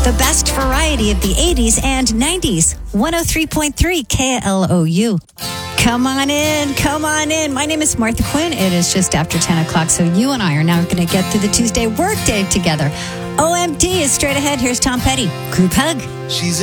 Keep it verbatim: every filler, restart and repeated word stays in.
the best variety of the eighties and nineties. one oh three point three K L O U. Come on in, come on in. My name is Martha Quinn. It is just after ten o'clock, so you and I are now going to get through the Tuesday workday together. O M D is straight ahead. Here's Tom Petty. Group hug. She's